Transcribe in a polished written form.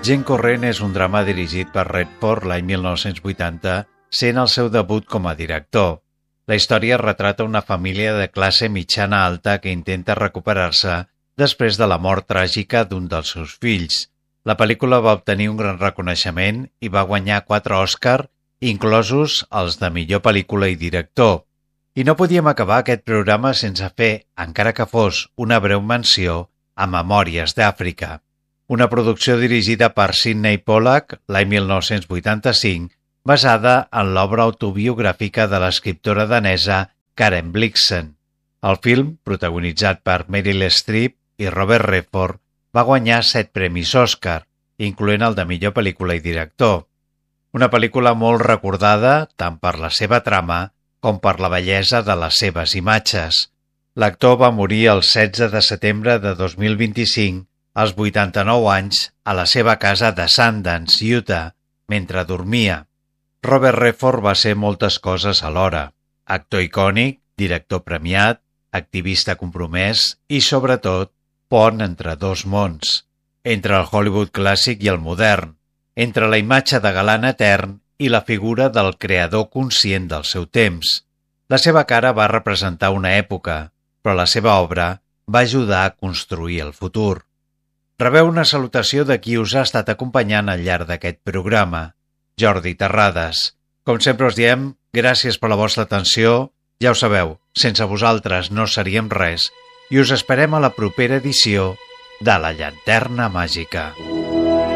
Gent corrent és un drama dirigit per Redford l'any 1980, sent el seu debut com a director. La història retrata una família de classe mitjana-alta que intenta recuperar-se després de la mort tràgica d'un dels seus fills. La pel·lícula va obtenir un gran reconeixement i va guanyar 4 Òscar, inclosos els de millor pel·lícula i director. I no podíem acabar aquest programa sense fer, encara que fos una breu menció, a Memòries d'Àfrica, una producció dirigida per Sidney Pollack l'any 1985, basada en l'obra autobiogràfica de l'escriptora danesa Karen Blixen. El film, protagonitzat per Meryl Streep i Robert Redford, va guanyar 7 premis Òscar, incloent el de millor pel·lícula i director. Una pel·lícula molt recordada tant per la seva trama com per la bellesa de les seves imatges. L'actor va morir el 16 de setembre de 2025, als 89 anys, a la seva casa de Sundance, Utah, mentre dormia. Robert Redford va ser moltes coses alhora. Actor icònic, director premiat, activista compromès i, sobretot, pont entre dos mons, entre el Hollywood clàssic i el modern, entre la imatge de galant etern i la figura del creador conscient del seu temps. La seva cara va representar una època, però la seva obra va ajudar a construir el futur. Rebeu una salutació de qui us ha estat acompanyant al llarg d'aquest programa, Jordi Terrades. Com sempre us diem, gràcies per la vostra atenció. Ja ho sabeu, sense vosaltres no seríem res i us esperem a la propera edició de La Llanterna Màgica.